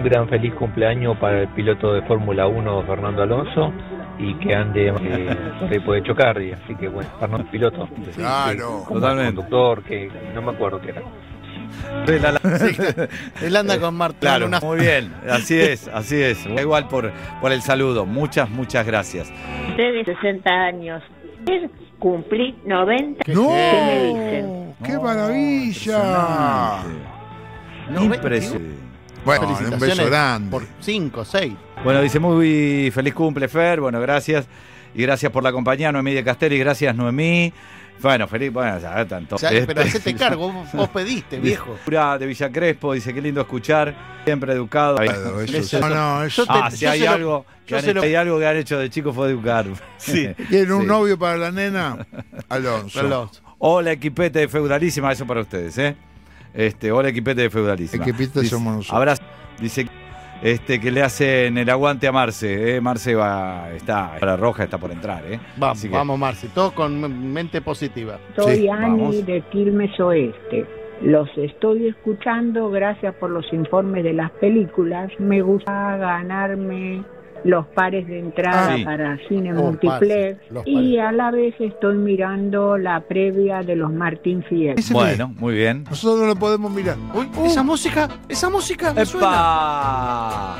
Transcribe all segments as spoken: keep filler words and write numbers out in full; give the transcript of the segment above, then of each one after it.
un gran feliz cumpleaños para el piloto de Fórmula uno, Fernando Alonso, y que ande, eh, por ahí puede chocar, y así que bueno, Fernando es piloto. Claro, como totalmente. conductor, que no me acuerdo qué era. Sí, él anda con Martín. claro, una... muy bien, así es, así es. Igual por, por el saludo, muchas, muchas gracias. Ustedes sesenta años. Cumplí noventa. ¡No! ¿Qué me dicen? ¡Qué No, maravilla! impresionante. Impresionante. Bueno, un Felicitaciones beso grande. por cinco, seis. Bueno, dice muy feliz cumple, Fer. Bueno, gracias. Y gracias por la compañía, Noemí de Castelli. Gracias, Noemí. Bueno, feliz, bueno, ya tanto. O sea, pero hacete cargo, vos, vos pediste, viejo. Pura de Villa Crespo, dice, qué lindo escuchar, siempre educado. Claro, eso- no, no, eso- Ah, te- si yo hay se lo- algo, que yo han se hecho- lo- hay algo que han hecho de chico fue educar. Sí. ¿Tiene un Sí. novio para la nena? Alonso. Alonso. Hola, equipete de Feudalísima, eso para ustedes, ¿eh? Este, hola, equipete de Feudalísima. Equipete Dice, somos nosotros. abrazo. Dice este, que le hacen el aguante a Marce, ¿eh? Marce va, está, la roja está por entrar, ¿eh? Vamos, Así que- vamos, Marci, todo con mente positiva. Soy Sí, Ani vamos. de Quilmes Oeste. Los estoy escuchando, gracias por los informes de las películas. Me gusta ganarme los pares de entrada Ah, sí. para cine Los multiplex pares, los y pares. a la vez estoy mirando la previa de los Martín Fierro. Ese Bueno, muy bien. Nosotros no lo podemos mirar. Uy, esa música, esa música me suena. ¡Epa!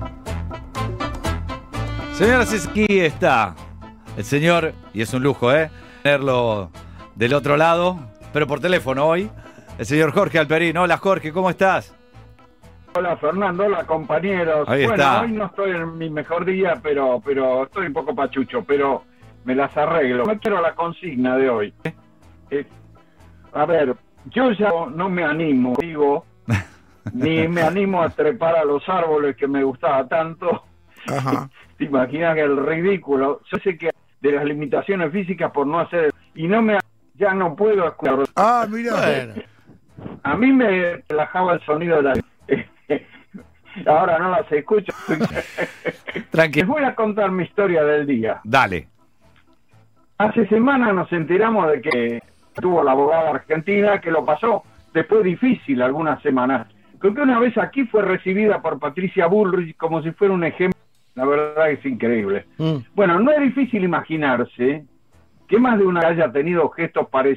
Señoras, es- aquí está el señor, y es un lujo, ¿eh? Tenerlo del otro lado, pero por teléfono hoy, el señor Jorge Alperín. Hola, Jorge, ¿cómo estás? Hola Fernando, hola compañeros. Ahí bueno, está. hoy no estoy en mi mejor día, pero pero estoy un poco pachucho, pero me las arreglo. Me quiero la consigna de hoy. Eh, a ver, yo ya no me animo, digo, ni me animo a trepar a los árboles que me gustaba tanto. Ajá. Te imaginas que el ridículo. Yo sé que de las limitaciones físicas por no hacer, y no me, ya no puedo escuchar. Ah, mira. Bueno, A mí me relajaba el sonido de la... Ahora no las escucho. Les Tranquilo. voy a contar mi historia del día. Dale. Hace semanas nos enteramos de que tuvo la abogada argentina, que lo pasó después difícil algunas semanas. Creo que una vez aquí fue recibida por Patricia Bullrich como si fuera un ejemplo. La verdad es increíble. mm. Bueno, no es difícil imaginarse que más de una haya tenido gestos parecidos